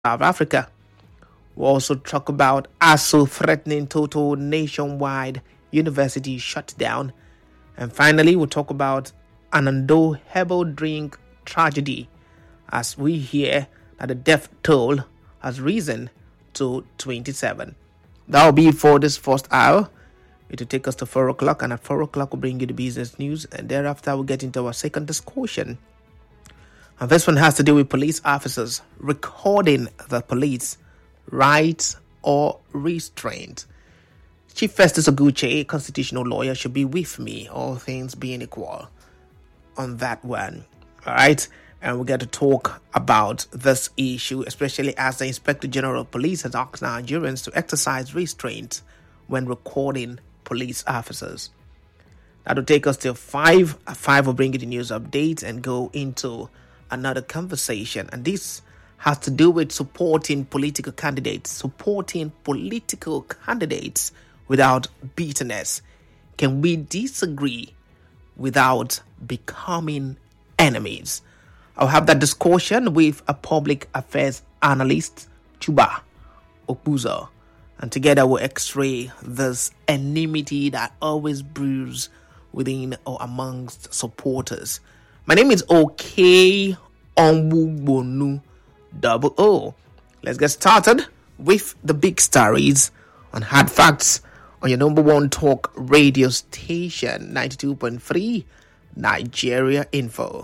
South Africa. We'll also talk about ASU threatening total nationwide university shutdown. And finally, we'll talk about Anando herbal drink tragedy as we hear that the death toll has risen to 27. That will be for this first hour. It will take us to 4 o'clock, and at 4 o'clock, we'll bring you the business news, and thereafter, we'll get into our second discussion. And this one has to do with police officers recording the police rights or restraint. Chief Festus Oguche, constitutional lawyer, should be with me, all things being equal, on that one. All right. And we get to talk about this issue, especially as the Inspector General of Police has asked Nigerians to exercise restraint when recording police officers. That will take us till 5. At 5, we'll bring you the news updates and go into another conversation. And this has to do with supporting political candidates without bitterness. Can we disagree without becoming enemies? I'll have that discussion with a public affairs analyst, Chuba Okuzo, and together we'll x-ray this enmity that always brews within or amongst supporters. My name is OK Onwugbonu Double O. Let's get started with the big stories on Hard Facts on your number one talk radio station, 92.3 Nigeria Info.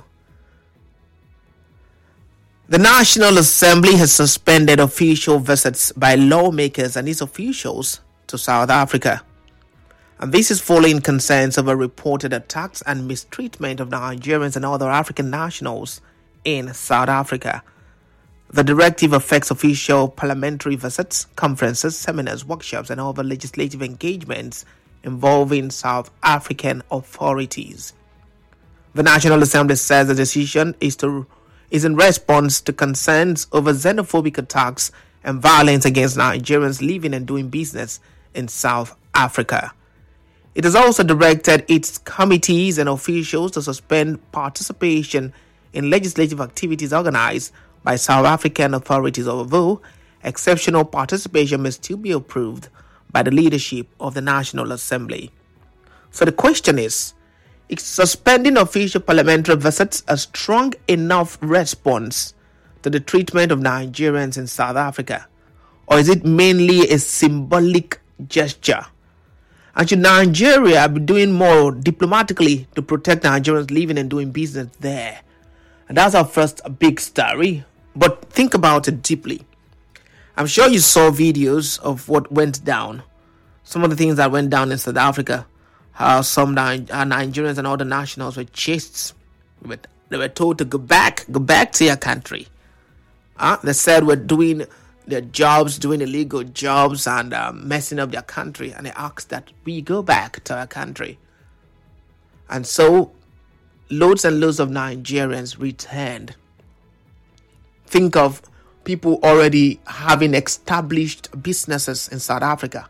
The National Assembly has suspended official visits by lawmakers and its officials to South Africa. And this is following concerns over reported attacks and mistreatment of Nigerians and other African nationals in South Africa. The directive affects official parliamentary visits, conferences, seminars, workshops, and other legislative engagements involving South African authorities. The National Assembly says the decision is in response to concerns over xenophobic attacks and violence against Nigerians living and doing business in South Africa. It has also directed its committees and officials to suspend participation in legislative activities organized by South African authorities, although exceptional participation may still be approved by the leadership of the National Assembly. So the question is suspending official parliamentary visits a strong enough response to the treatment of Nigerians in South Africa? Or is it mainly a symbolic gesture? And should Nigeria be doing more diplomatically to protect Nigerians living and doing business there? And that's our first big story. But think about it deeply. I'm sure you saw videos of what went down. Some of the things that went down in South Africa. How some Nigerians and other nationals were chased. They were told to go back to your country. They said we're doing their jobs, doing illegal jobs and messing up their country. And they asked that we go back to our country. And so loads and loads of Nigerians returned. Think of people already having established businesses in South Africa.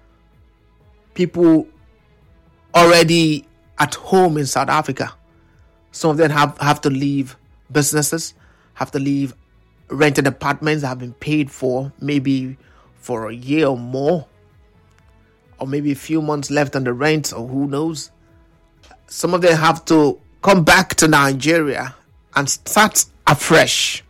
People already at home in South Africa. Some of them have to leave businesses, have to leave rented apartments that have been paid for maybe for a year or more, or maybe a few months left on the rent, or who knows. Some of them have to come back to Nigeria and start afresh.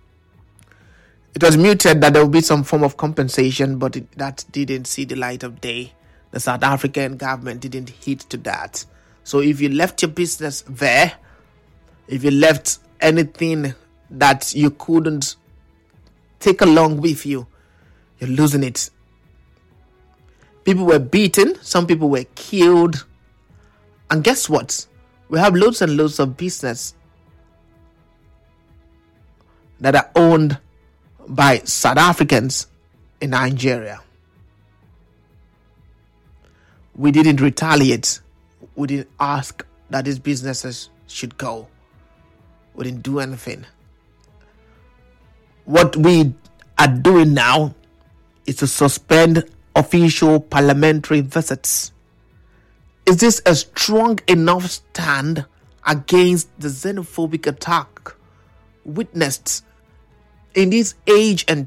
It was muted that there will be some form of compensation, but that didn't see the light of day. The South African government didn't hit to that. So if you left your business there, if you left anything that you couldn't take along with you, you're losing it. People were beaten, some people were killed. And guess what? We have loads and loads of business that are owned by South Africans in Nigeria. We didn't retaliate. We didn't ask that these businesses should go. We didn't do anything. What we are doing now is to suspend official parliamentary visits. Is this a strong enough stand against the xenophobic attack witnessed in this age and